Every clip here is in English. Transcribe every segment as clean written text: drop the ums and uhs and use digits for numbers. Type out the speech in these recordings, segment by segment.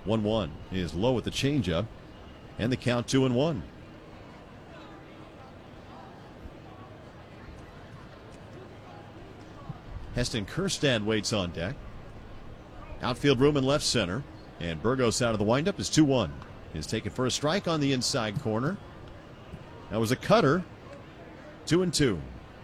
1-1 is low with the changeup, and the count 2-1. Heston Kjerstad waits on deck. Outfield room in left center, and Burgos out of the windup is 2-1. Is taken for a strike on the inside corner. That was a cutter. 2-2.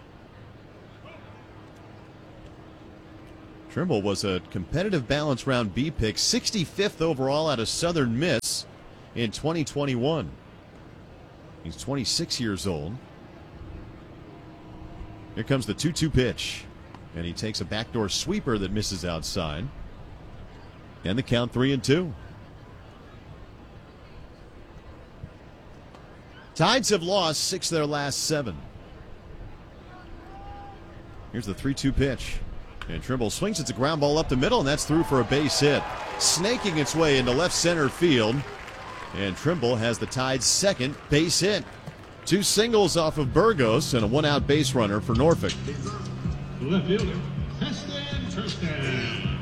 Trimble was a competitive balance round B pick, 65th overall out of Southern Miss in 2021. He's 26 years old. Here comes the 2-2 pitch, and he takes a backdoor sweeper that misses outside. And the count 3-2. Tides have lost 6 of their last 7. Here's the 3-2 pitch. And Trimble swings. It's a ground ball up the middle, and that's through for a base hit. Snaking its way into left center field. And Trimble has the Tide's second base hit. 2 singles off of Burgos and a 1-out base runner for Norfolk. Left fielder, Heston Kjerstad.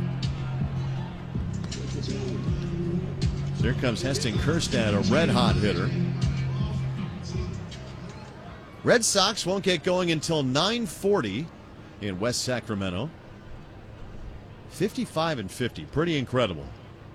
So here comes Heston Kjerstad, a red-hot hitter. Red Sox won't get going until 9:40 in West Sacramento. 55-50, pretty incredible.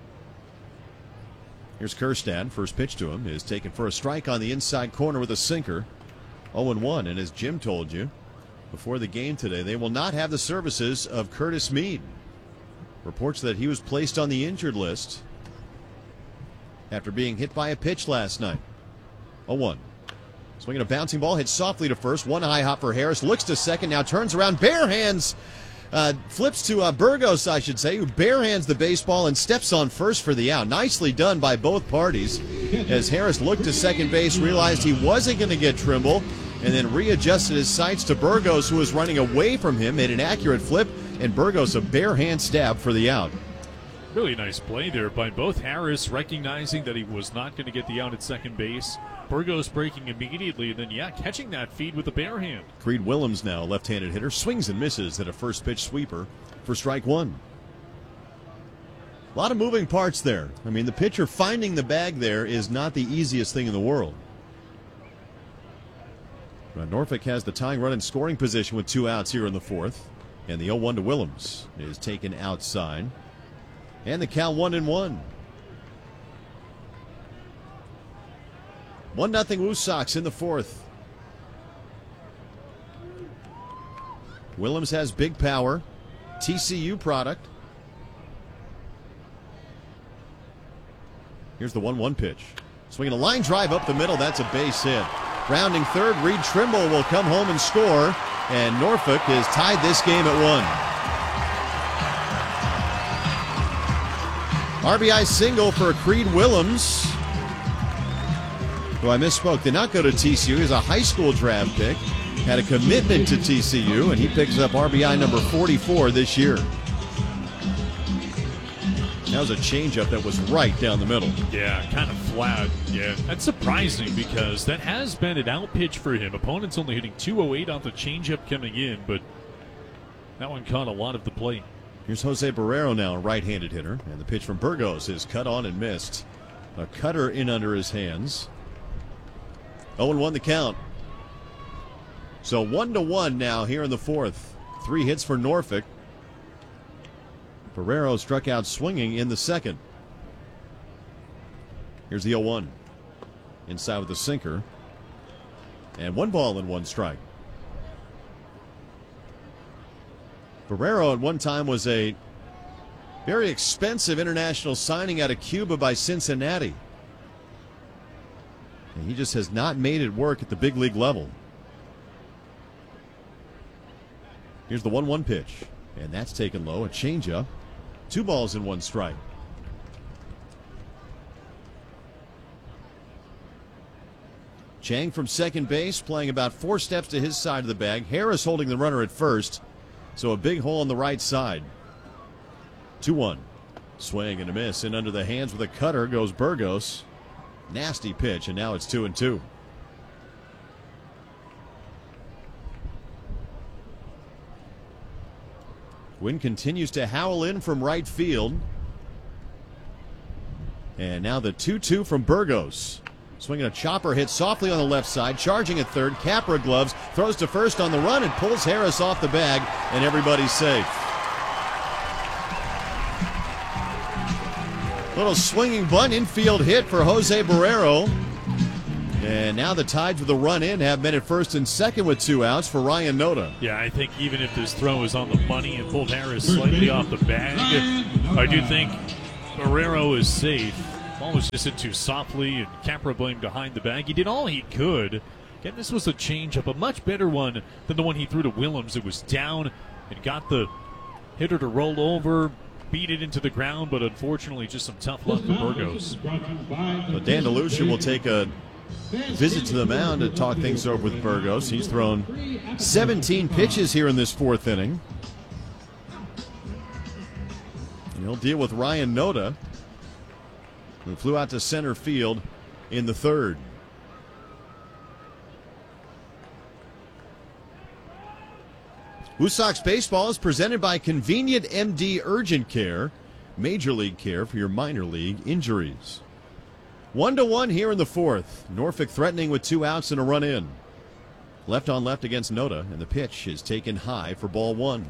Here's Kjerstad. First pitch to him is taken for a strike on the inside corner with a sinker. 0-1, and as Jim told you before the game today, they will not have the services of Curtis Mead. Reports that he was placed on the injured list after being hit by a pitch last night. 0-1. Swinging a bouncing ball, hits softly to first. One high hop for Harris. Looks to second, now turns around. Bare hands. Flips to Burgos, I should say, who bare hands the baseball and steps on first for the out. Nicely done by both parties. As Harris looked to second base, realized he wasn't going to get Trimble, and then readjusted his sights to Burgos, who was running away from him, made an accurate flip, and Burgos a bare hand stab for the out. Really nice play there by both. Harris recognizing that he was not going to get the out at second base. Burgos breaking immediately, and then, catching that feed with a bare hand. Creed Willems now, left-handed hitter, swings and misses at a first pitch sweeper for strike 1. A lot of moving parts there. I mean, the pitcher finding the bag there is not the easiest thing in the world. Norfolk has the tying run in scoring position with 2 outs here in the 4th. And the 0-1 to Willems is taken outside. And the count 1-1. 1-0 Woo Sox in the 4th. Willems has big power. TCU product. Here's the 1-1 pitch. Swinging a line drive up the middle. That's a base hit. Rounding third, Reed Trimble will come home and score. And Norfolk has tied this game at 1. RBI single for Creed Willems, who I misspoke, did not go to TCU. He's a high school draft pick, had a commitment to TCU, and he picks up RBI number 44 this year. That was a changeup that was right down the middle. Yeah, kind of flat. Yeah, that's surprising because that has been an out pitch for him. Opponents only hitting 208 off the changeup coming in, but that one caught a lot of the plate. Here's Jose Barrero now, a right-handed hitter, and the pitch from Burgos is cut on and missed. A cutter in under his hands. 0-1 the count. So 1-1 now here in the 4th. 3 hits for Norfolk. Barrero struck out swinging in the 2nd. Here's the 0-1. Inside with the sinker. And 1 ball and 1 strike. Barrero at one time was a very expensive international signing out of Cuba by Cincinnati. And he just has not made it work at the big league level. Here's the 1-1 pitch. And that's taken low. A changeup. 2 balls and 1 strike. Chang from second base, playing about 4 steps to his side of the bag. Harris holding the runner at first. So a big hole on the right side. 2-1. Swing and a miss. And under the hands with a cutter goes Burgos. Nasty pitch, and now it's 2-2. Wind continues to howl in from right field. And now the 2-2 from Burgos. Swinging a chopper hit softly on the left side, charging at third. Capra gloves, throws to first on the run, and pulls Harris off the bag, and everybody's safe. Little swinging bunt, infield hit for Jose Barrero. And now the Tides with a run in have men at first and second with 2 outs for Ryan Noda. Yeah, I think even if this throw is on the money and pulled Harris slightly off the bag, I do think Barrero is safe. Ball was just hit too softly, and Capra blamed behind the bag. He did all he could. Again, this was a changeup, a much better one than the one he threw to Willems. It was down and got the hitter to roll over, beat it into the ground, but unfortunately just some tough luck for Burgos. Well, Dan DeLucia will take a visit to the mound to talk things over with Burgos. He's thrown 17 pitches here in this 4th inning. And he'll deal with Ryan Noda, who flew out to center field in the 3rd. Woo Sox baseball is presented by Convenient MD Urgent Care, Major League care for your minor league injuries. 1-1 here in the 4th. Norfolk threatening with 2 outs and a run in. Left on left against Noda, and the pitch is taken high for ball 1.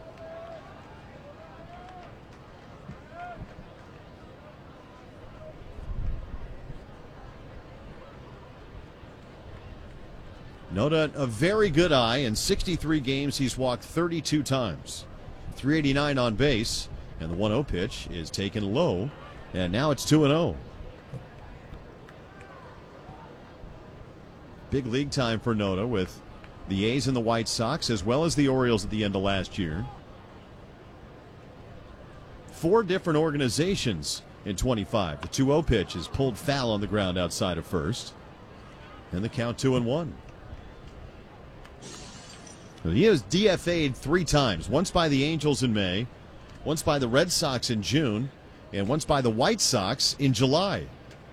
Noda, a very good eye. In 63 games, he's walked 32 times. 389 on base, and the 1-0 pitch is taken low, and now it's 2-0. Big league time for Noda with the A's and the White Sox, as well as the Orioles at the end of last year. 4 different organizations in 25. The 2-0 pitch is pulled foul on the ground outside of first, and the count 2-1. He was DFA'd 3 times, once by the Angels in May, once by the Red Sox in June, and once by the White Sox in July.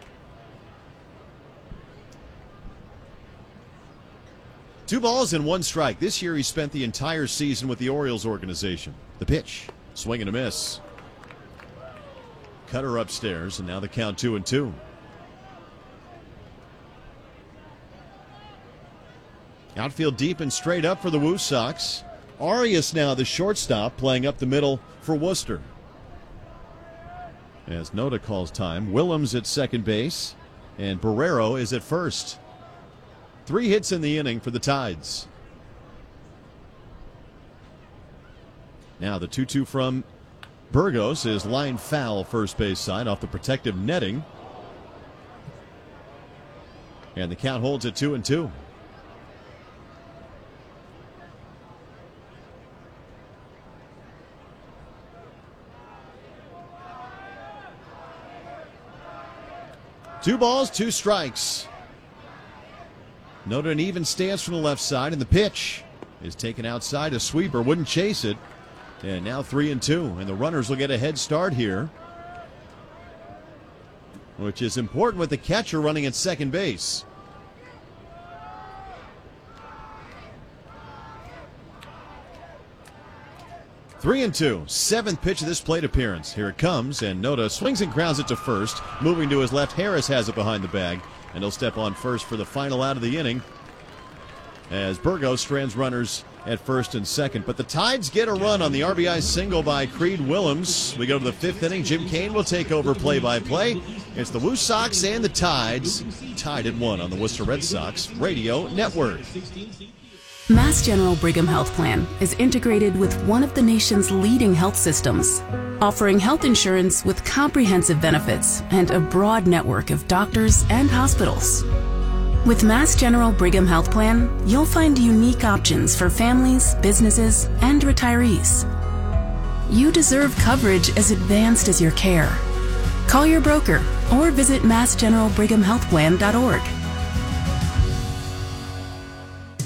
Two balls and 1 strike. This year he spent the entire season with the Orioles organization. The pitch, swing and a miss. Cutter upstairs, and now the count 2-2. Outfield deep and straight up for the Woo Sox. Arias now the shortstop, playing up the middle for Worcester. As Noda calls time, Willems at second base, and Barrero is at first. 3 hits in the inning for the Tides. Now the 2-2 from Burgos is line foul first base side off the protective netting. And the count holds at 2-2. Two balls, 2 strikes. Noted an even stance from the left side, and the pitch is taken outside. A sweeper wouldn't chase it. And now 3-2, and the runners will get a head start here, which is important with the catcher running at second base. Three and 2, 7th pitch of this plate appearance. Here it comes, and Noda swings and grounds it to first. Moving to his left, Harris has it behind the bag, and he'll step on first for the final out of the inning as Burgos strands runners at first and second. But the Tides get a run on the RBI single by Creed Willems. We go to the 5th inning. Jim Kane will take over play-by-play. It's the Woo Sox and the Tides tied at 1 on the Worcester Red Sox Radio Network. Mass General Brigham Health Plan is integrated with one of the nation's leading health systems, offering health insurance with comprehensive benefits and a broad network of doctors and hospitals. With Mass General Brigham Health Plan, you'll find unique options for families, businesses, and retirees. You deserve coverage as advanced as your care. Call your broker or visit massgeneralbrighamhealthplan.org.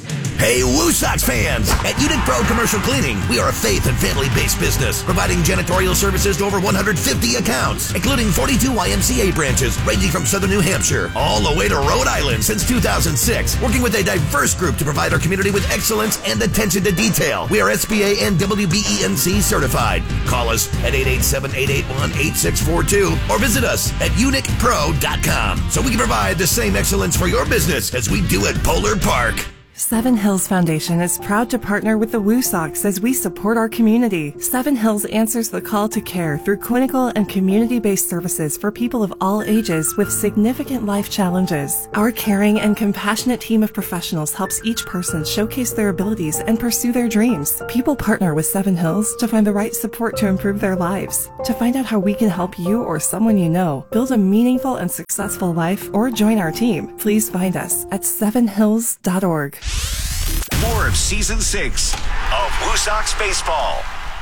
Hey, Woo Sox fans! At Unit Pro Commercial Cleaning, we are a faith and family-based business, providing janitorial services to over 150 accounts, including 42 YMCA branches, ranging from southern New Hampshire all the way to Rhode Island since 2006, working with a diverse group to provide our community with excellence and attention to detail. We are SBA and WBENC certified. Call us at 887-881-8642 or visit us at unitpro.com so we can provide the same excellence for your business as we do at Polar Park. Seven Hills Foundation is proud to partner with the Woo Sox as we support our community. Seven Hills answers the call to care through clinical and community-based services for people of all ages with significant life challenges. Our caring and compassionate team of professionals helps each person showcase their abilities and pursue their dreams. People partner with Seven Hills to find the right support to improve their lives. To find out how we can help you or someone you know build a meaningful and successful life or join our team, please find us at sevenhills.org. More of Season 6 of Woo Sox Baseball.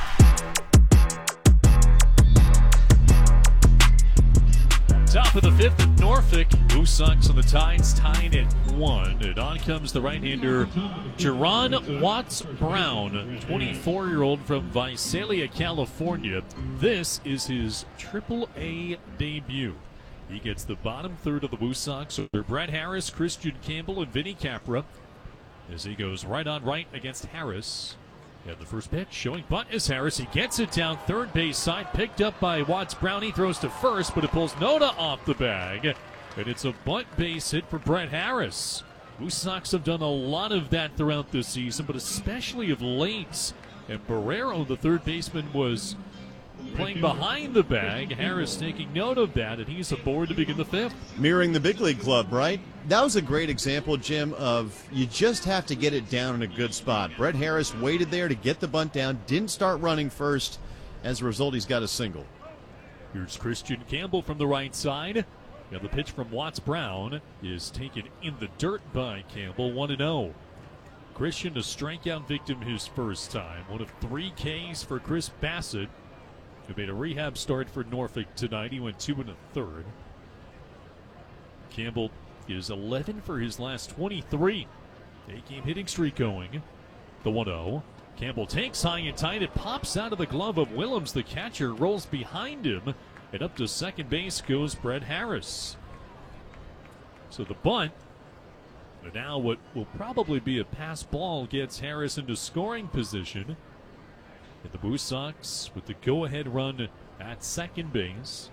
Top of the fifth at Norfolk. Woo Sox on the Tides tied at 1. And on comes the right-hander Jerron Watts-Brown, 24-year-old from Visalia, California. This is his Triple-A debut. He gets the bottom third of the Woo Sox under Brett Harris, Christian Campbell, and Vinny Capra, as he goes right on right against Harris. And the first pitch showing bunt is Harris. He gets it down third base side, picked up by Watts-Brown. He throws to first, but it pulls Noda off the bag. And it's a bunt base hit for Brett Harris. Woo Sox have done a lot of that throughout this season, but especially of late. And Barrero, the third baseman, was playing behind the bag. Harris taking note of that, and he's aboard to begin the fifth. Mirroring the big league club, right? That was a great example, Jim, of you just have to get it down in a good spot. Brett Harris waited there to get the bunt down, didn't start running first. As a result, he's got a single. Here's Christian Campbell from the right side. Now the pitch from Watts-Brown is taken in the dirt by Campbell, 1-0. Christian, a strikeout victim his first time. One of 3 Ks for Chris Bassett, who made a rehab start for Norfolk tonight. He went 2 1/3. Campbell is 11 for his last 23. 8-game hitting streak going. The 1-0. Campbell takes high and tight. It pops out of the glove of Willems. The catcher rolls behind him. And up to second base goes Brett Harris. So the bunt, but now what will probably be a pass ball, gets Harris into scoring position. And the Woo Sox with the go-ahead run at second base.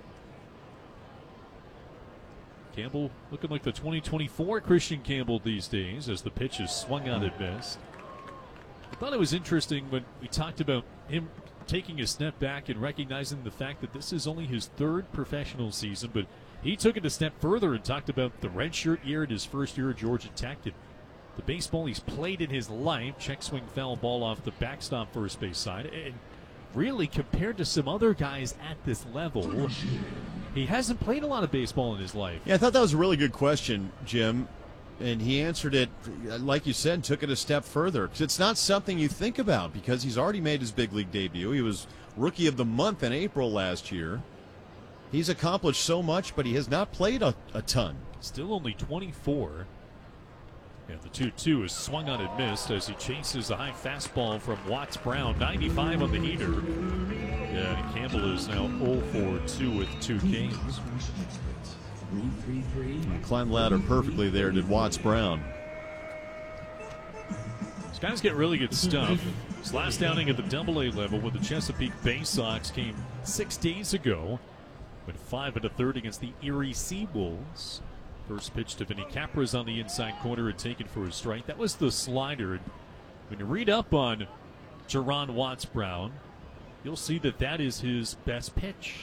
Campbell looking like the 2024 Christian Campbell these days as the pitch is swung out and missed. I thought it was interesting when we talked about him taking a step back and recognizing the fact that this is only his 3rd professional season, but he took it a step further and talked about the redshirt year in his first year at Georgia Tech and the baseball he's played in his life. Check swing foul ball off the backstop first base side. And really, compared to some other guys at this level, he hasn't played a lot of baseball in his life. Yeah, I thought that was a really good question, Jim. And he answered it, like you said, took it a step further. Because it's not something you think about because he's already made his big league debut. He was Rookie of the Month in April last year. He's accomplished so much, but he has not played a ton. Still only 24. And the 2-2 is swung on and missed as he chases a high fastball from Watts-Brown. 95 on the heater. Yeah, and Campbell is now 0-for-2 with 2 Ks. Climbed ladder perfectly there, did Watts-Brown. These guys get really good stuff. His last outing at the Double-A level with the Chesapeake Bay Sox came 6 days ago. Went 5 1/3 against the Erie Seawolves. First pitch to Vinny Capra's on the inside corner and taken for a strike. That was the slider. When you read up on Jerron Watts-Brown, you'll see that that is his best pitch.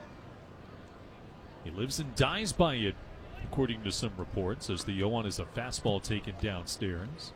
He lives and dies by it, according to some reports, as the 0-1 is a fastball taken downstairs.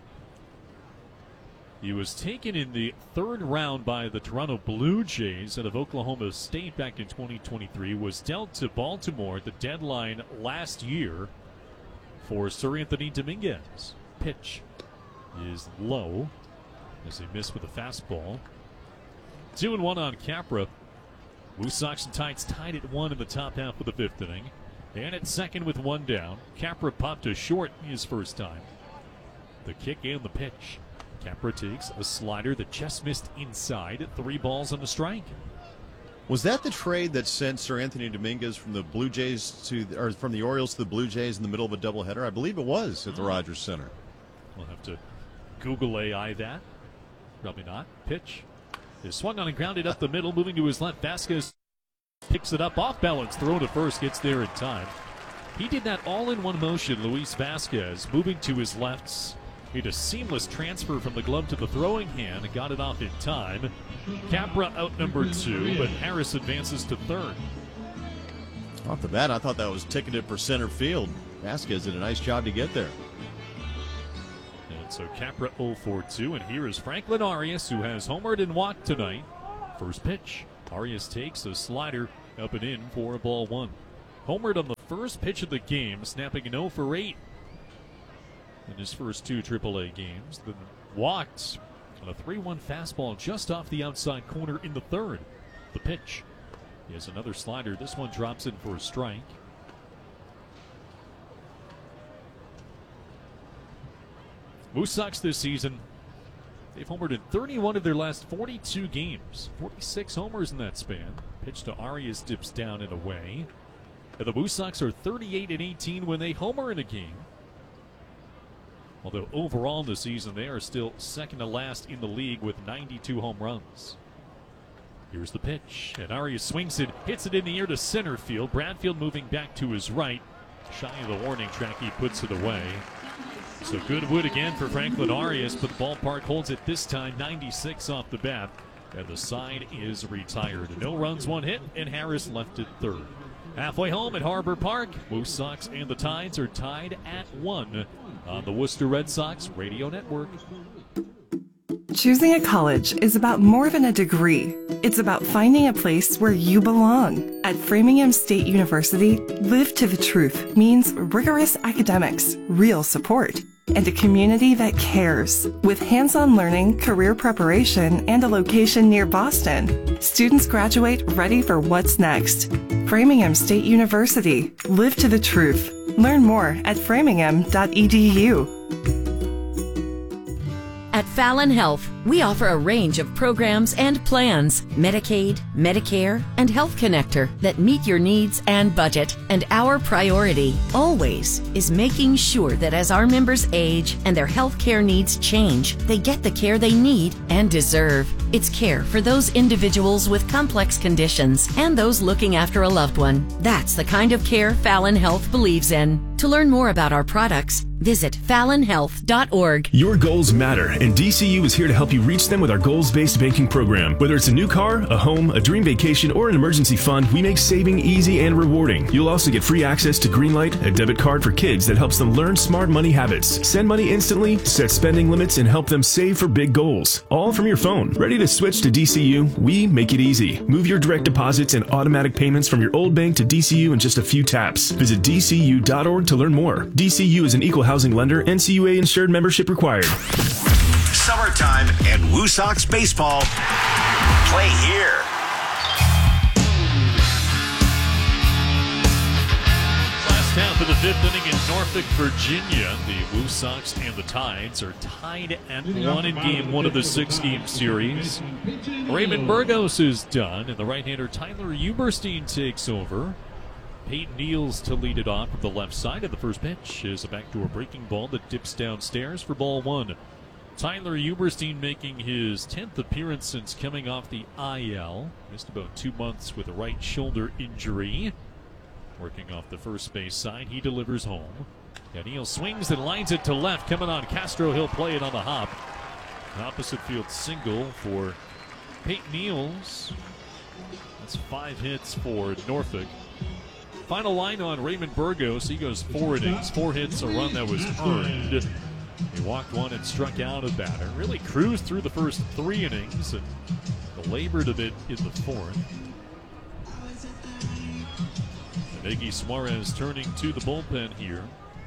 He was taken in the 3rd round by the Toronto Blue Jays out of Oklahoma State back in 2023. Was dealt to Baltimore at the deadline last year for Sir Anthony Dominguez. Pitch is low as he missed with a fastball. 2-1 on Capra. Woo Sox and Tides tied at 1 in the top half of the 5th inning. And at second with 1 down, Capra popped to short his first time. The kick and the pitch. Capra takes a slider. The chest missed inside. 3 balls and a strike. Was that the trade that sent Sir Anthony Dominguez from the Blue Jays or from the Orioles to the Blue Jays in the middle of a doubleheader? I believe it was at the Rogers Center. We'll have to Google AI that. Probably not. Pitch is swung on and grounded up the middle, moving to his left. Vasquez picks it up off balance, throw to first, gets there in time. He did that all in one motion. Luis Vasquez moving to his left. Made a seamless transfer from the glove to the throwing hand and got it off in time. Capra out number 2, but Harris advances to third. Off the bat, I thought that was ticketed for center field. Vasquez did a nice job to get there. And so Capra 0-4-2, and here is Franklin Arias, who has homered and walked tonight. First pitch. Arias takes a slider up and in for a ball 1. Homered on the first pitch of the game, snapping an 0-for-8 in his first 2 AAA games. Then walked on a 3-1 fastball just off the outside corner in the third. The pitch. He has another slider. This one drops in for a strike. Moose Sox this season, they've homered in 31 of their last 42 games. 46 homers in that span. Pitch to Arias dips down and away. And the Moose Sox are 38-18 when they homer in a game. Although overall in the season, they are still second to last in the league with 92 home runs. Here's the pitch, and Arias swings it, hits it in the air to center field. Bradfield moving back to his right. Shy of the warning track, he puts it away. So good wood again for Franklin Arias, but the ballpark holds it this time, 96 off the bat, and the side is retired. No runs, 1 hit, and Harris left at third. Halfway home at Harbor Park, Moose Sox and the Tides are tied at 1 on the Worcester Red Sox Radio Network. Choosing a college is about more than a degree. It's about finding a place where you belong. At Framingham State University, Live to the Truth means rigorous academics, real support, and a community that cares. With hands-on learning, career preparation, and a location near Boston, students graduate ready for what's next. Framingham State University, Live to the Truth. Learn more at framingham.edu. At Fallon Health, we offer a range of programs and plans, Medicaid, Medicare, and Health Connector that meet your needs and budget. And our priority, always, is making sure that as our members age and their health care needs change, they get the care they need and deserve. It's care for those individuals with complex conditions and those looking after a loved one. That's the kind of care Fallon Health believes in. To learn more about our products, visit fallonhealth.org. Your goals matter, and DCU is here to help you reach them with our goals-based banking program. Whether it's a new car, a home, a dream vacation, or an emergency fund, we make saving easy and rewarding. You'll also get free access to Greenlight, a debit card for kids that helps them learn smart money habits, send money instantly, set spending limits, and help them save for big goals. All from your phone. Ready to switch to DCU? We make it easy. Move your direct deposits and automatic payments from your old bank to DCU in just a few taps. Visit DCU.org to learn more. DCU is an equal housing lender. NCUA insured membership required. Summertime and Woo Sox baseball. Play here. Last half of the 5th inning in Norfolk, Virginia. The Woo Sox and the Tides are tied at 1 in Game 1 of the 6-game series. Raymond Burgos is done, and the right-hander Tyler Uberstein takes over. Peyton Neals to lead it off from the left side of the first pitch is a backdoor breaking ball that dips downstairs for ball 1. Tyler Uberstein making his 10th appearance since coming off the IL. Missed about 2 months with a right shoulder injury. Working off the first base side, he delivers home. And Neal swings and lines it to left. Coming on Castro, he'll play it on the hop. An opposite field single for Peyton Neals. That's 5 hits for Norfolk. Final line on Raymond Burgos. He goes 4 innings, 4 hits, a run that was earned. He walked 1 and struck out a batter. Really cruised through the first 3 innings and labored a bit in the 4th. And Iggy Suarez turning to the bullpen here.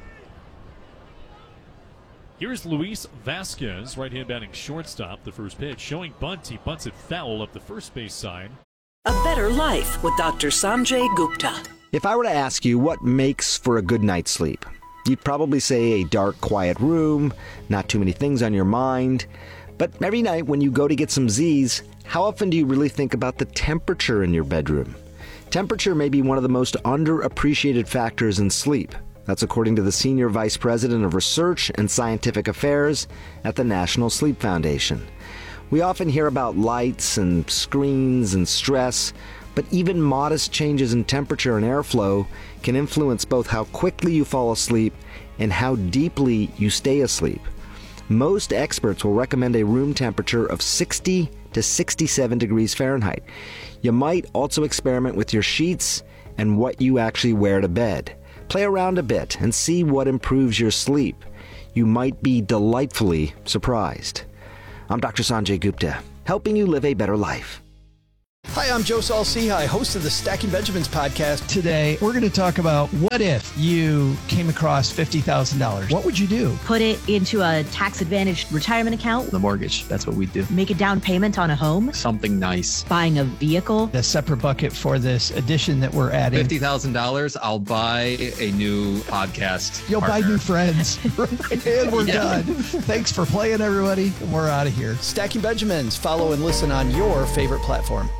Here's Luis Vasquez, right-hand batting shortstop, the first pitch. Showing bunt, he bunts it foul up the first base side. A better life with Dr. Sanjay Gupta. If I were to ask you what makes for a good night's sleep, You'd probably say a dark, quiet room, not too many things on your mind. But every night when you go to get some Z's, how often do you really think about the temperature in your bedroom? Temperature may be one of the most underappreciated factors in sleep. That's according to the Senior Vice President of Research and Scientific Affairs at the National Sleep Foundation. We often hear about lights and screens and stress, but even modest changes in temperature and airflow can influence both how quickly you fall asleep and how deeply you stay asleep. Most experts will recommend a room temperature of 60 to 67 degrees Fahrenheit. You might also experiment with your sheets and what you actually wear to bed. Play around a bit and see what improves your sleep. You might be delightfully surprised. I'm Dr. Sanjay Gupta, helping you live a better life. Hi, I'm Joe Saul-Sehy, host of the Stacking Benjamins podcast. Today, we're going to talk about what if you came across $50,000? What would you do? Put it into a tax-advantaged retirement account. The mortgage, that's what we do. Make a down payment on a home. Something nice. Buying a vehicle. A separate bucket for this addition that we're adding. $50,000, I'll buy a new podcast. You'll partner. buy new friends. And we're done. Thanks for playing, everybody. And we're out of here. Stacking Benjamins. Follow and listen on your favorite platform.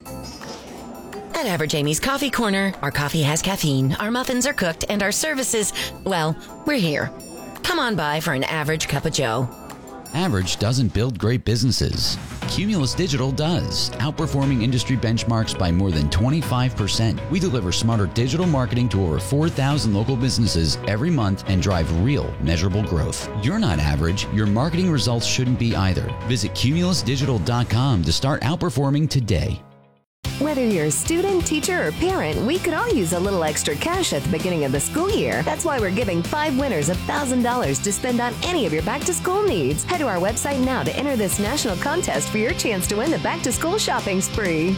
At Average Amy's Coffee Corner, our coffee has caffeine, our muffins are cooked, and our services, well, we're here. Come on by for an average cup of joe. Average doesn't build great businesses. Cumulus Digital does, outperforming industry benchmarks by more than 25%. We deliver smarter digital marketing to over 4,000 local businesses every month and drive real, measurable growth. You're not average. Your marketing results shouldn't be either. Visit cumulusdigital.com to start outperforming today. Whether you're a student, teacher, or parent, we could all use a little extra cash at the beginning of the school year. That's why we're giving 5 winners $1,000 to spend on any of your back-to-school needs. Head to our website now to enter this national contest for your chance to win the back-to-school shopping spree.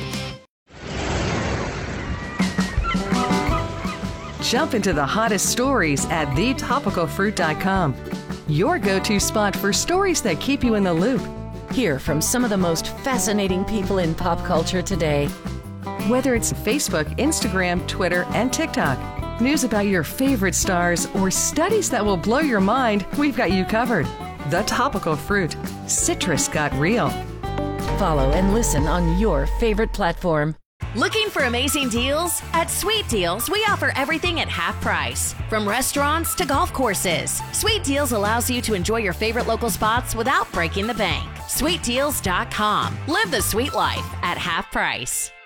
Jump into the hottest stories at thetopicalfruit.com. Your go-to spot for stories that keep you in the loop. Hear from some of the most fascinating people in pop culture today. Whether it's Facebook, Instagram, Twitter, and TikTok, news about your favorite stars, or studies that will blow your mind, we've got you covered. The Topical Fruit. Citrus got real. Follow and listen on your favorite platform. Looking for amazing deals? At Sweet Deals, we offer everything at half price. From restaurants to golf courses, Sweet Deals allows you to enjoy your favorite local spots without breaking the bank. SweetDeals.com. Live the sweet life at half price.